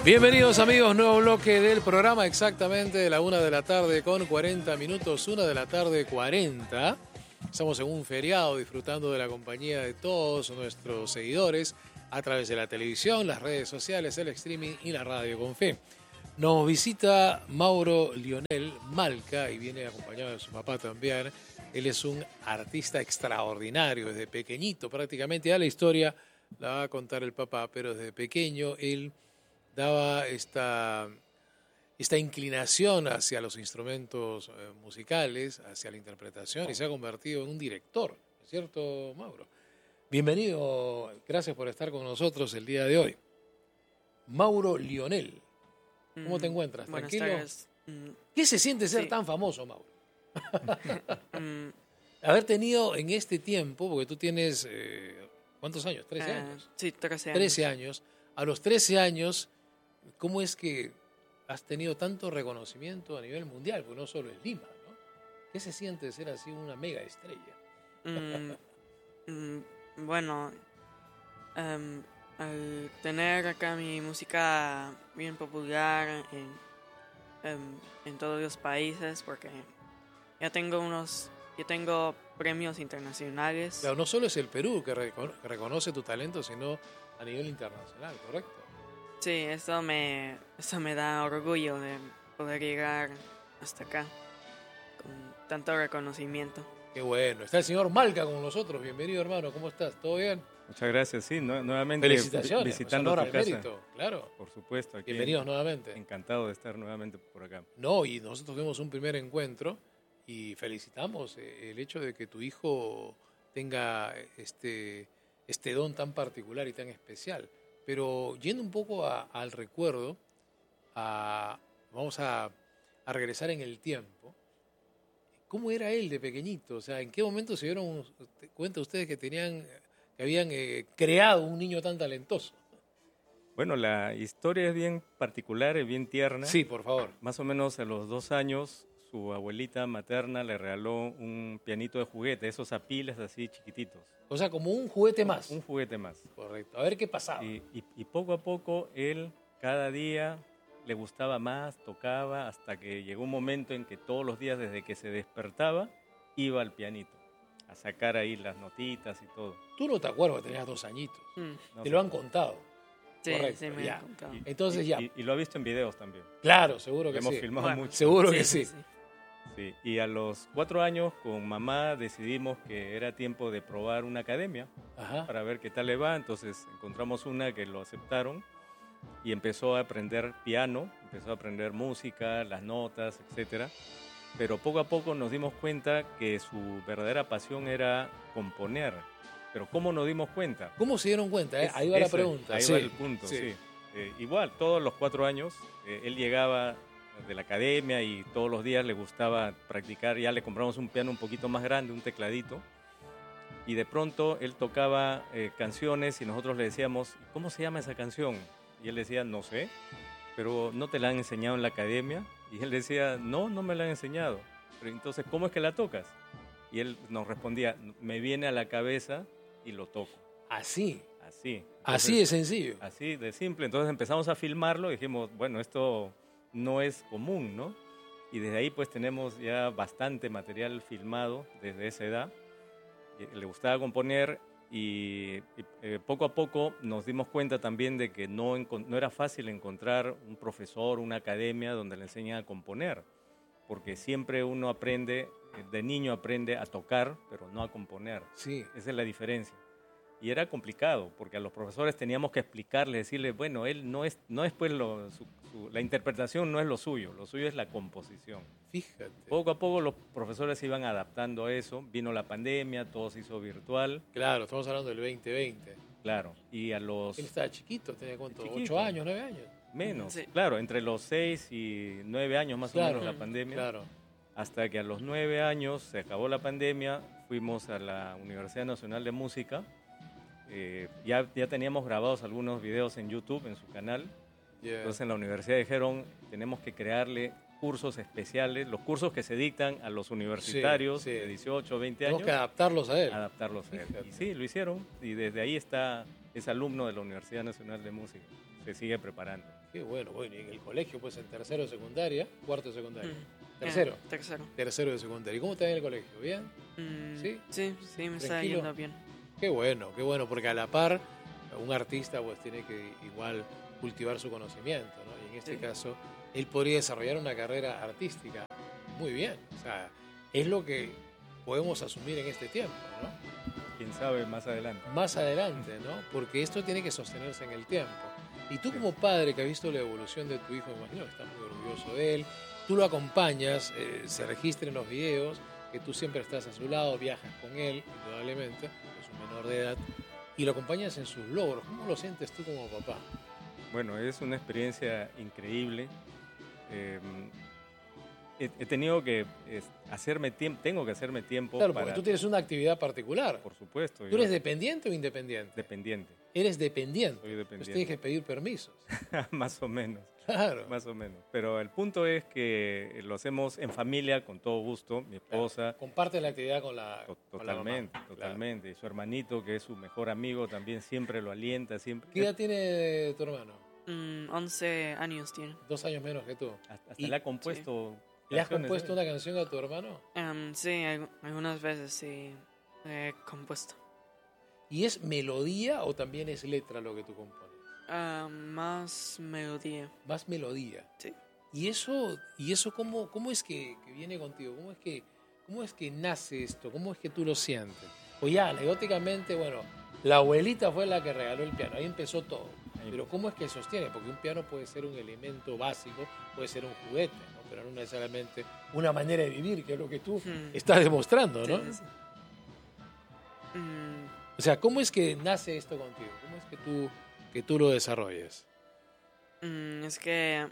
Bienvenidos amigos, nuevo bloque del programa, exactamente de la 1 de la tarde con 40 minutos, 1 de la tarde 40. Estamos en un feriado disfrutando de la compañía de todos nuestros seguidores a través de la televisión, las redes sociales, el streaming y la radio con fe. Nos visita Mauro Lionel Malca y viene acompañado de su papá también. Él es un artista extraordinario, desde pequeñito prácticamente. Ya la historia la va a contar el papá, pero desde pequeño él daba esta inclinación hacia los instrumentos musicales, hacia la interpretación, y se ha convertido en un director, ¿no es cierto, Mauro? Bienvenido, gracias por estar con nosotros el día de hoy. Mauro Lionel, ¿cómo te encuentras? ¿Tranquilo? Buenas tardes. ¿Qué se siente ser tan famoso, Mauro? Haber tenido en este tiempo, porque tú tienes, ¿cuántos años? ¿13 años? Sí, 13 años. 13 años. A los 13 años, ¿cómo es que has tenido tanto reconocimiento a nivel mundial? Porque no solo en Lima, ¿no? ¿Qué se siente ser así una mega estrella? Bueno, al tener acá mi música bien popular en todos los países, porque ya tengo premios internacionales. Claro, no solo es el Perú que reconoce tu talento, sino a nivel internacional, ¿correcto? Sí, eso me da orgullo de poder llegar hasta acá con tanto reconocimiento. Qué bueno. Está el señor Malca con nosotros. Bienvenido, hermano. ¿Cómo estás? ¿Todo bien? Muchas gracias. Sí, nuevamente felicitaciones. visitando tu casa. Mérito, claro. Por supuesto. Aquí bienvenidos nuevamente. Encantado de estar nuevamente por acá. No, y nosotros tuvimos un primer encuentro y felicitamos el hecho de que tu hijo tenga este don tan particular y tan especial. Pero yendo un poco al recuerdo, vamos a regresar en el tiempo. ¿Cómo era él de pequeñito? O sea, ¿en qué momento se dieron cuenta ustedes que habían creado un niño tan talentoso? Bueno, la historia es bien particular, es bien tierna. Sí, por favor. Más o menos a los 2 años, su abuelita materna le regaló un pianito de juguete, esos apiles así chiquititos. O sea, como un juguete más. Un juguete más. Correcto. A ver qué pasaba. Y poco a poco él cada día le gustaba más, tocaba, hasta que llegó un momento en que todos los días desde que se despertaba iba al pianito a sacar ahí las notitas y todo. Tú no te acuerdas que tenías 2 añitos. No te sé. lo han contado. Sí, correcto, sí, me ya. han contado. Entonces ya. Y lo ha visto en videos también. Claro, seguro que Hemos sí. filmado mucho. Seguro que sí. Sí. Y a los 4 años con mamá decidimos que era tiempo de probar una academia. Ajá. Para ver qué tal le va. Entonces encontramos una que lo aceptaron y empezó a aprender piano, empezó a aprender música, las notas, etcétera. Pero poco a poco nos dimos cuenta que su verdadera pasión era componer. Pero ¿cómo nos dimos cuenta? ¿Cómo se dieron cuenta? Ahí va la pregunta. Ahí va el punto, sí. Igual, todos los 4 años, él llegaba de la academia y todos los días le gustaba practicar. Ya le compramos un piano un poquito más grande, un tecladito. Y de pronto él tocaba canciones y nosotros le decíamos, ¿cómo se llama esa canción? Y él decía, no sé, pero ¿no te la han enseñado en la academia? Y él decía, no me la han enseñado. Pero entonces, ¿cómo es que la tocas? Y él nos respondía, me viene a la cabeza y lo toco. Así. Así. Entonces, así de sencillo. Así de simple. Entonces empezamos a filmarlo y dijimos, bueno, esto no es común, ¿no? Y desde ahí pues tenemos ya bastante material filmado desde esa edad. Le gustaba componer y poco a poco nos dimos cuenta también de que no era fácil encontrar un profesor, una academia donde le enseñan a componer, porque siempre uno aprende, de niño aprende a tocar, pero no a componer. Sí. Esa es la diferencia. Y era complicado, porque a los profesores teníamos que explicarles, decirles, bueno, él no es pues la interpretación no es lo suyo es la composición. Fíjate. Poco a poco los profesores se iban adaptando a eso, vino la pandemia, todo se hizo virtual. Claro, estamos hablando del 2020. Claro, y a los... Él estaba chiquito, tenía cuánto, Chiquito. 8 años, 9 años. Menos, Sí. claro, entre los 6 y 9 años más o menos la pandemia. Claro. Hasta que a los 9 años se acabó la pandemia, fuimos a la Universidad Nacional de Música. Ya teníamos grabados algunos videos en YouTube, en su canal. Yeah. Entonces en la universidad dijeron, tenemos que crearle cursos especiales, los cursos que se dictan a los universitarios de 18 o 20 años. Tenemos que adaptarlos a él. Adaptarlos a él. Y sí, lo hicieron y desde ahí está es alumno de la Universidad Nacional de Música, se sigue preparando. Qué bueno, bueno, y en el colegio, pues en tercero de secundaria, cuarto de secundaria. Tercero. Tercero de secundaria. ¿Y cómo está en el colegio? ¿Bien? ¿Sí? Sí, me está ¿Tranquilo? yendo bien. Qué bueno, porque a la par un artista pues tiene que igual cultivar su conocimiento, ¿no? Y en este caso, él podría desarrollar una carrera artística muy bien. O sea, es lo que podemos asumir en este tiempo, ¿no? Quién sabe más adelante. Más adelante, ¿no? Porque esto tiene que sostenerse en el tiempo. Y tú como padre que has visto la evolución de tu hijo, me imagino que estás muy orgulloso de él, tú lo acompañas, se registra en los videos, que tú siempre estás a su lado, viajas con él, indudablemente, es un menor de edad, y lo acompañas en sus logros. ¿Cómo lo sientes tú como papá? Bueno, es una experiencia increíble. He tenido que tengo que hacerme tiempo. Claro, porque tú tienes una actividad particular. Por supuesto. ¿Tú eres dependiente o independiente? Dependiente. Eres dependiente. Soy dependiente. Pues tienes que pedir permisos. Más o menos. Claro. Más o menos. Pero el punto es que lo hacemos en familia, con todo gusto. Mi esposa. Claro. Comparte la actividad con la Totalmente, mamá. totalmente. Claro. Y su hermanito, que es su mejor amigo, también siempre lo alienta. Siempre. ¿Qué edad tiene tu hermano? 11 años tiene. 2 años menos que tú. Hasta le ha compuesto. Sí. ¿Le has compuesto una canción a tu hermano? Sí, algunas veces sí he compuesto. ¿Y es melodía o también es letra lo que tú compones? Más melodía. Más melodía. Sí. ¿Y eso cómo es que viene contigo? ¿Cómo es que nace esto? ¿Cómo es que tú lo sientes? O ya, anecdóticamente, bueno, la abuelita fue la que regaló el piano, ahí empezó todo. Pero ¿cómo es que sostiene? Porque un piano puede ser un elemento básico, puede ser un juguete, ¿no? Pero no necesariamente una manera de vivir, que es lo que tú estás demostrando, ¿no? Sí. O sea, ¿cómo es que nace esto contigo? ¿Cómo es que tú lo desarrolles? Es que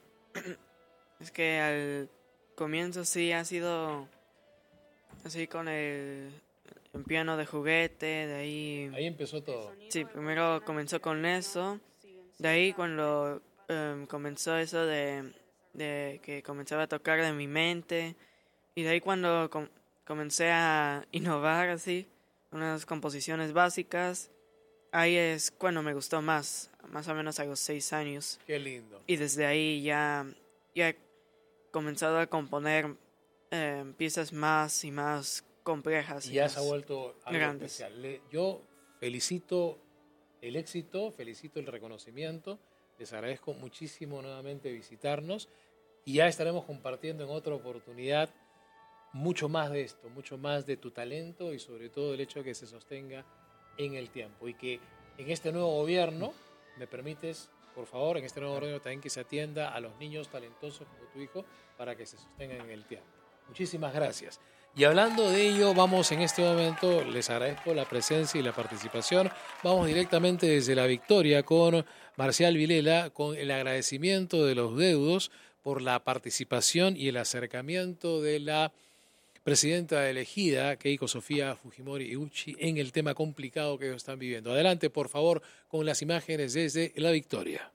al comienzo sí ha sido así con el piano de juguete, de ahí... Ahí empezó todo. Sí, primero comenzó con eso, de ahí cuando comenzó eso de que comenzaba a tocar de mi mente, y de ahí cuando comencé a innovar así, unas composiciones básicas, ahí es cuando me gustó más o menos a los 6 años. Qué lindo. Y desde ahí ya he comenzado a componer piezas más y más complejas. Y ya se ha vuelto algo grandes. especial. Yo felicito el éxito, felicito el reconocimiento, les agradezco muchísimo nuevamente visitarnos y ya estaremos compartiendo en otra oportunidad mucho más de esto, mucho más de tu talento y sobre todo el hecho de que se sostenga en el tiempo y que en este nuevo gobierno, me permites, por favor, en este nuevo gobierno también que se atienda a los niños talentosos como tu hijo para que se sostengan en el tiempo. Muchísimas gracias. Y hablando de ello, vamos en este momento, les agradezco la presencia y la participación, vamos directamente desde La Victoria con Marcial Vilela, con el agradecimiento de los deudos por la participación y el acercamiento de la presidenta elegida, Keiko Sofía Fujimori Uchi, en el tema complicado que ellos están viviendo. Adelante, por favor, con las imágenes desde La Victoria.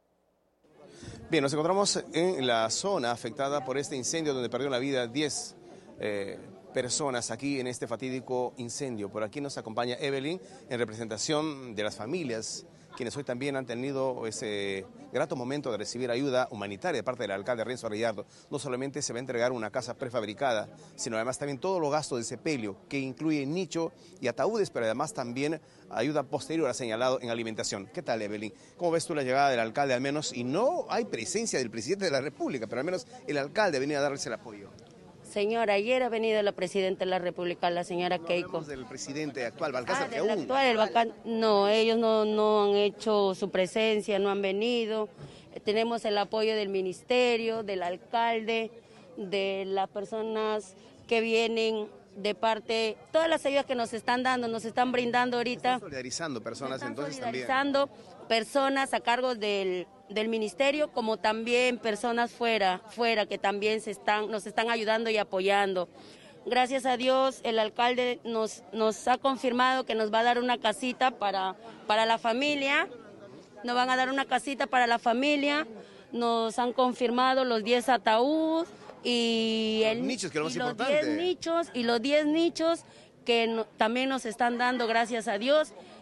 Bien, nos encontramos en la zona afectada por este incendio donde perdieron la vida 10 personas aquí en este fatídico incendio. Por aquí nos acompaña Evelyn en representación de las familias, quienes hoy también han tenido ese grato momento de recibir ayuda humanitaria de parte del alcalde Renzo Arrellardo. No solamente se va a entregar una casa prefabricada, sino además también todos los gastos de sepelio, que incluye nicho y ataúdes, pero además también ayuda posterior a señalado en alimentación. ¿Qué tal, Evelyn? ¿Cómo ves tú la llegada del alcalde al menos? Y no hay presencia del presidente de la República, pero al menos el alcalde ha venido a darles el apoyo. Señora, ayer ha venido la presidenta de la República, la señora Keiko. Hablamos del presidente actual, Balcázar, que aún... No, ellos no han hecho su presencia, no han venido. Tenemos el apoyo del ministerio, del alcalde, de las personas que vienen de parte, todas las ayudas que nos están dando, nos están brindando ahorita. Están solidarizando personas entonces solidarizando personas a cargo del ministerio, como también personas fuera que también nos están ayudando y apoyando. Gracias a Dios, el alcalde nos ha confirmado que nos va a dar una casita para la familia. Nos van a dar una casita para la familia. Nos han confirmado los 10 ataúdes y los 10 nichos que también nos están dando, gracias a Dios.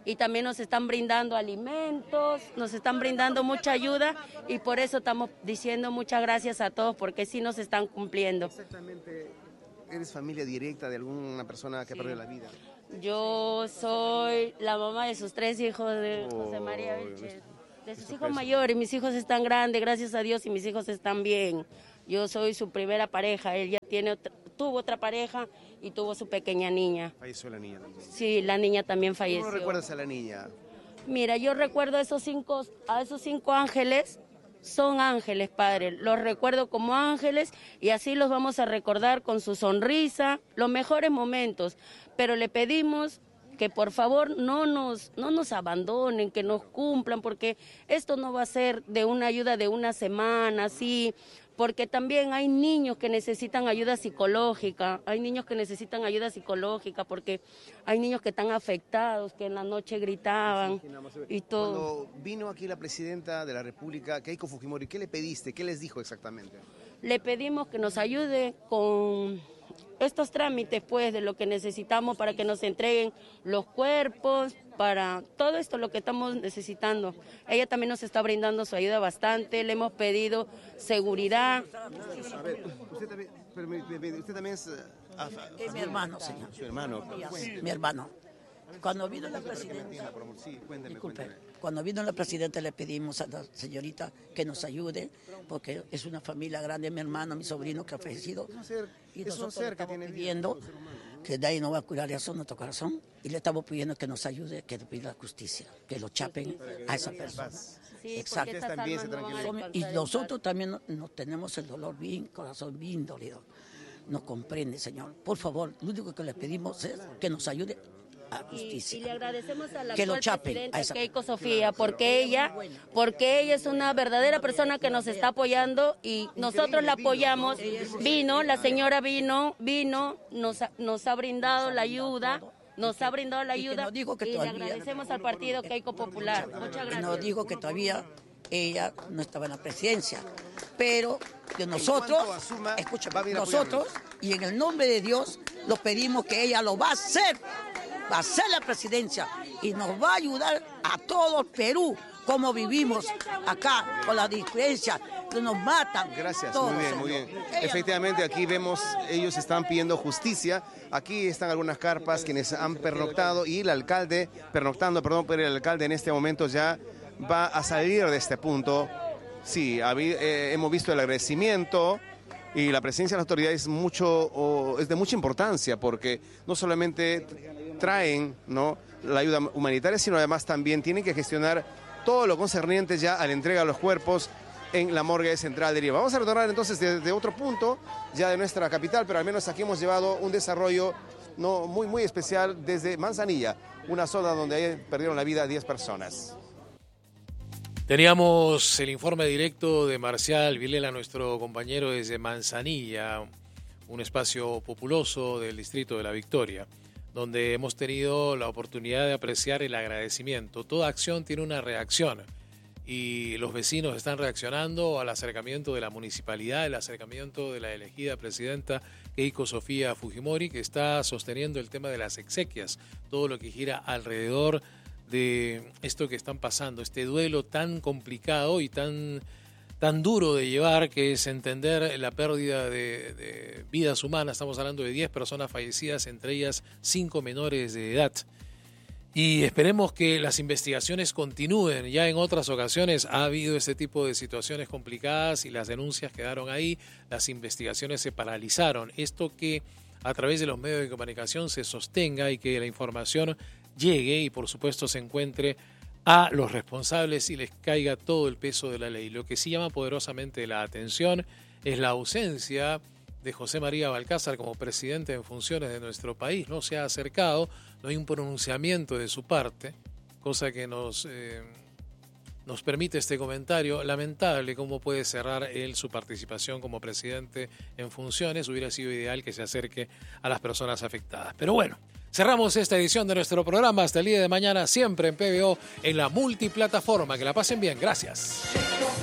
y también nos están brindando alimentos, nos están brindando mucha ayuda y por eso estamos diciendo muchas gracias a todos porque sí nos están cumpliendo. Exactamente, ¿eres familia directa de alguna persona que perdió la vida? Yo soy la mamá de sus 3 hijos, de José María Vilches, de sus hijos mayores. Mis hijos están grandes, gracias a Dios, y mis hijos están bien. Yo soy su primera pareja, él ya tuvo otra pareja y tuvo su pequeña niña. Falleció la niña también. Sí, la niña también falleció. ¿Cómo recuerdas a la niña? Mira, yo recuerdo a esos cinco ángeles, son ángeles, Padre. Los recuerdo como ángeles y así los vamos a recordar con su sonrisa, los mejores momentos. Pero le pedimos que por favor no nos abandonen, que nos cumplan, porque esto no va a ser de una ayuda de una semana, así, porque también hay niños que necesitan ayuda psicológica, porque hay niños que están afectados, que en la noche gritaban y todo. Cuando vino aquí la presidenta de la República, Keiko Fujimori, ¿qué le pediste? ¿Qué les dijo exactamente? Le pedimos que nos ayude con estos trámites, pues, de lo que necesitamos para que nos entreguen los cuerpos, para todo esto lo que estamos necesitando. Ella también nos está brindando su ayuda bastante, le hemos pedido seguridad. A ver, usted también es... Es mi hermano, señor. Su hermano. Mi hermano. Cuando vino la presidenta, Sí, cuénteme. cuando vino la presidenta le pedimos a la señorita que nos ayude, porque es una familia grande, mi hermano, mi sobrino que ha fallecido. Y nosotros le estamos pidiendo que de ahí no va a curar eso nuestro corazón, y le estamos pidiendo que nos ayude, que le pida justicia, que lo chapen a esa persona. Sí, exacto. también se Y nosotros también nos tenemos el dolor bien, corazón bien dolido. Nos comprende, Señor. Por favor, lo único que le pedimos es que nos ayude a justicia. Y le agradecemos a la que lo actual chapen presidenta a esa... Keiko Sofía, porque ella es una verdadera persona que nos está apoyando y nosotros la apoyamos. La señora vino, nos ha brindado la ayuda. Nos ha brindado la ayuda y le agradecemos al partido Keiko Popular. Muchas gracias. No digo que todavía ella no estaba en la presidencia, pero que nosotros, escúchame, nosotros, y en el nombre de Dios, lo pedimos que ella lo va a hacer la presidencia y nos va a ayudar a todo el Perú, como vivimos acá con la diferencia, que nos matan. Gracias, todos, muy bien. Efectivamente, aquí vemos, ellos están pidiendo justicia. Aquí están algunas carpas quienes han pernoctado y el alcalde pero el alcalde en este momento ya va a salir de este punto. Sí, hemos visto el agradecimiento y la presencia de las autoridades es de mucha importancia porque no solamente traen, ¿no?, la ayuda humanitaria, sino además también tienen que gestionar todo lo concerniente ya a la entrega de los cuerpos en la morgue central de Lima. Vamos a retornar entonces desde otro punto ya de nuestra capital, pero al menos aquí hemos llevado un desarrollo muy especial desde Manzanilla, una zona donde perdieron la vida 10 personas. Teníamos el informe directo de Marcial Vilela, nuestro compañero desde Manzanilla, un espacio populoso del distrito de La Victoria, donde hemos tenido la oportunidad de apreciar el agradecimiento. Toda acción tiene una reacción y los vecinos están reaccionando al acercamiento de la municipalidad, el acercamiento de la elegida presidenta Keiko Sofía Fujimori, que está sosteniendo el tema de las exequias, todo lo que gira alrededor de esto que están pasando, este duelo tan complicado y tan duro de llevar, que es entender la pérdida de vidas humanas. Estamos hablando de 10 personas fallecidas, entre ellas 5 menores de edad. Y esperemos que las investigaciones continúen. Ya en otras ocasiones ha habido este tipo de situaciones complicadas y las denuncias quedaron ahí, las investigaciones se paralizaron. Esto que a través de los medios de comunicación se sostenga y que la información llegue y por supuesto se encuentre a los responsables y les caiga todo el peso de la ley. Lo que sí llama poderosamente la atención es la ausencia de José María Balcázar como presidente en funciones de nuestro país. No se ha acercado, no hay un pronunciamiento de su parte, cosa que nos permite este comentario. Lamentable cómo puede cerrar él su participación como presidente en funciones. Hubiera sido ideal que se acerque a las personas afectadas. Pero bueno, cerramos esta edición de nuestro programa. Hasta el día de mañana, siempre en PBO, en la multiplataforma. Que la pasen bien. Gracias.